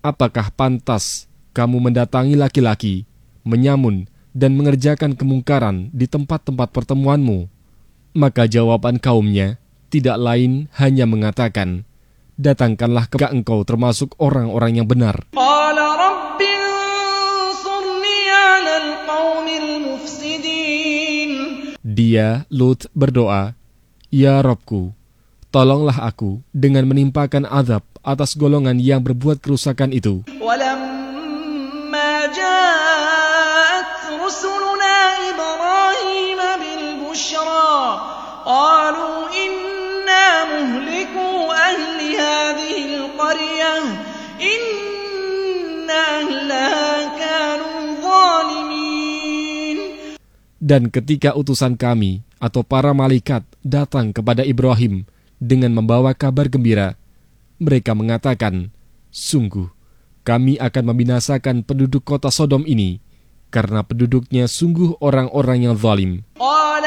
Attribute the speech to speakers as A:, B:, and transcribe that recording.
A: apakah pantas kamu mendatangi laki-laki, menyamun, dan mengerjakan kemungkaran di tempat-tempat pertemuanmu? Maka jawaban kaumnya tidak lain hanya mengatakan, datangkanlah jika engkau termasuk orang-orang yang benar. Dia, Lut, berdoa, Ya Rabbku, tolonglah aku dengan menimpakan azab atas golongan yang berbuat kerusakan itu. Dan ketika utusan kami atau para malaikat datang kepada Ibrahim dengan membawa kabar gembira, mereka mengatakan, sungguh kami akan membinasakan penduduk kota Sodom ini, karena penduduknya sungguh orang-orang yang zalim.